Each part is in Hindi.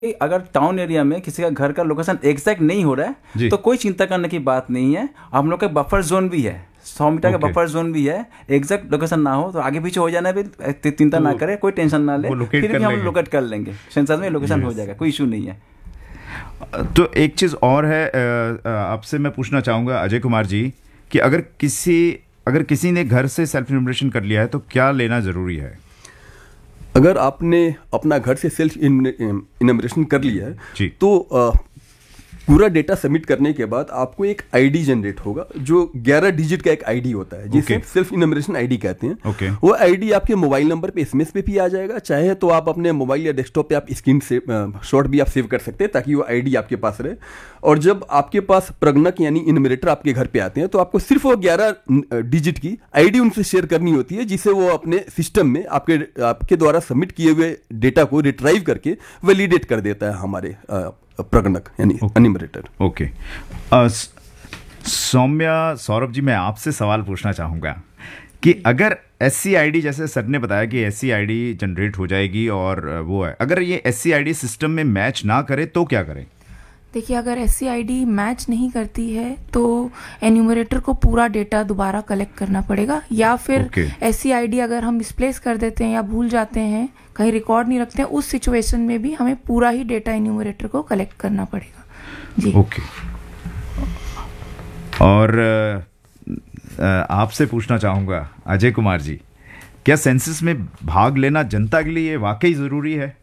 अगर टाउन एरिया में किसी का घर का लोकेशन एग्जैक्ट नहीं हो रहा है जी। तो कोई चिंता करने की बात नहीं है। हम लोग का बफर जोन भी है, 100 मीटर का ओके। बफर जोन भी है। एग्जैक्ट लोकेशन ना हो तो आगे पीछे हो जाना भी, चिंता ना तो करे, कोई टेंशन ना ले, वो लोकेट फिर कर भी हम लेंगे। लोकेट कर लेंगे, सेंसर में लोकेशन हो Yes. जाएगा, कोई इशू नहीं है। तो एक चीज़ और है, आपसे मैं पूछना चाहूँगा अजय कुमार जी, कि अगर किसी ने घर से सेल्फ इन्यूमरेशन कर लिया है तो क्या लेना ज़रूरी है? अगर आपने अपना घर से सेल्फ इनमरेशन कर लिया जी। है तो पूरा डेटा सबमिट करने के बाद आपको एक आईडी जनरेट होगा, जो 11 डिजिट का एक आईडी होता है, जिसे Okay. सेल्फ इनमरेशन आईडी कहते हैं। Okay. वो आईडी आपके मोबाइल नंबर पे एसएमएस पे भी आ जाएगा, चाहे तो आप अपने मोबाइल या डेस्कटॉप पे आप स्क्रीन से शॉट भी आप सेव कर सकते हैं ताकि वो आईडी आपके पास रहे। और जब आपके पास प्रगणक यानी इनमरेटर आपके घर पे आते हैं तो आपको सिर्फ वो 11 डिजिट की आईडी उनसे शेयर करनी होती है, जिसे वो अपने सिस्टम में आपके द्वारा सबमिट किए हुए डेटा को रिट्राइव करके वैलिडेट कर देता है हमारे प्रगणक यानी एन्यूमरेटर। ओके। सौम्या, सौरभ जी, मैं आपसे सवाल पूछना चाहूँगा कि अगर एससी आईडी, जैसे सर ने बताया कि एससी आईडी जनरेट हो जाएगी और वो है, अगर ये एससी आईडी सिस्टम में मैच ना करे तो क्या करें? देखिए, अगर एससी आईडी मैच नहीं करती है तो एन्यूमरेटर को पूरा डेटा दोबारा कलेक्ट करना पड़ेगा, या फिर Okay. एससी आईडी अगर हम मिसप्लेस कर देते हैं या भूल जाते हैं, कहीं रिकॉर्ड नहीं रखते हैं, उस सिचुएशन में भी हमें पूरा ही डेटा एन्यूमरेटर को कलेक्ट करना पड़ेगा। जी। ओके। और आपसे पूछना चाहूँगा अजय कुमार जी, क्या सेंसस में भाग लेना जनता के लिए वाकई ज़रूरी है?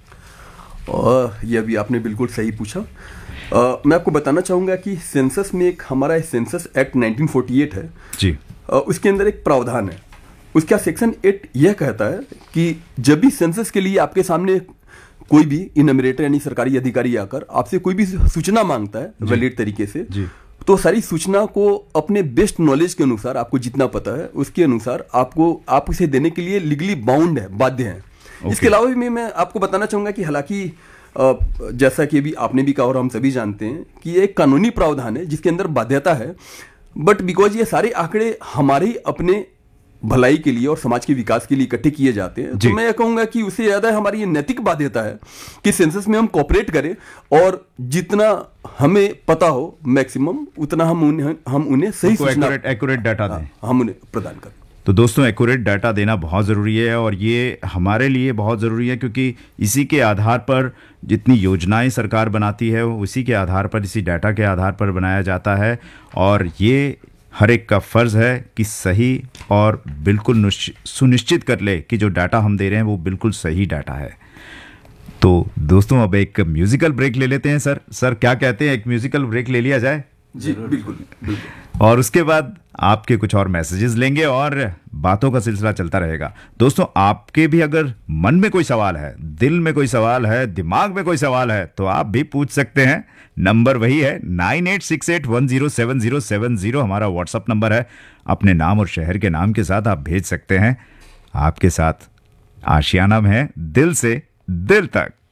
यह भी आपने बिल्कुल सही पूछा। मैं आपको बताना चाहूँगा कि सेंसस में एक हमारा सेंसस एक्ट 1948 है जी। उसके अंदर एक प्रावधान है। उसका सेक्शन 8 यह कहता है कि जब भी सेंसस के लिए आपके सामने कोई भी इनमरेटर यानी सरकारी अधिकारी आकर आपसे कोई भी सूचना मांगता है वैलिड तरीके से, जी। तो सारी सूचना को अपने बेस्ट नॉलेज के अनुसार, आपको जितना पता है उसके अनुसार आप उसे देने के लिए लीगली बाउंड है, बाध्य है। इसके अलावा भी मैं आपको बताना चाहूंगा कि हालांकि जैसा कि अभी आपने भी कहा और हम सभी जानते हैं कि ये एक कानूनी प्रावधान है जिसके अंदर बाध्यता है, बट बिकॉज ये सारे आंकड़े हमारे अपने भलाई के लिए और समाज के विकास के लिए इकट्ठे किए जाते हैं, तो मैं ये कहूंगा कि उससे ज्यादा हमारी ये नैतिक बाध्यता है कि सेंसस में हम कोऑपरेट करें और जितना हमें पता हो मैक्सिमम उतना हम उन्हें सही सूचना, एक्यूरेट डाटा दें, हम उन्हें प्रदान करें। तो दोस्तों, एक्यूरेट डाटा देना बहुत ज़रूरी है और ये हमारे लिए बहुत ज़रूरी है, क्योंकि इसी के आधार पर जितनी योजनाएं सरकार बनाती है वो उसी के आधार पर, इसी डाटा के आधार पर बनाया जाता है। और ये हर एक का फ़र्ज़ है कि सही और बिल्कुल सुनिश्चित कर ले कि जो डाटा हम दे रहे हैं वो बिल्कुल सही डाटा है। तो दोस्तों, अब एक म्यूज़िकल ब्रेक ले लेते हैं। सर क्या कहते हैं, एक म्यूज़िकल ब्रेक ले लिया जाए? जी बिल्कुल। और उसके बाद आपके कुछ और मैसेजेस लेंगे और बातों का सिलसिला चलता रहेगा। दोस्तों, आपके भी अगर मन में कोई सवाल है, दिल में कोई सवाल है, दिमाग में कोई सवाल है, तो आप भी पूछ सकते हैं। नंबर वही है 9868107070 हमारा व्हाट्सअप नंबर है। अपने नाम और शहर के नाम के साथ आप भेज सकते हैं। आपके साथ आशियाना में है, दिल से दिल तक।